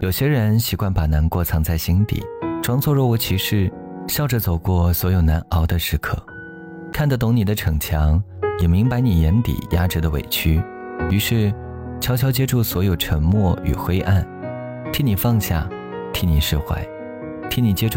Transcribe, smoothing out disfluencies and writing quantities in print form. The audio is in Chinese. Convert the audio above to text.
有些人习惯把难过藏在心底，装作若无其事，笑着走过所有难熬的时刻。看得懂你的逞强，也明白你眼底压着的委屈，于是悄悄接住所有沉默与灰暗，替你放下，替你释怀，替你接住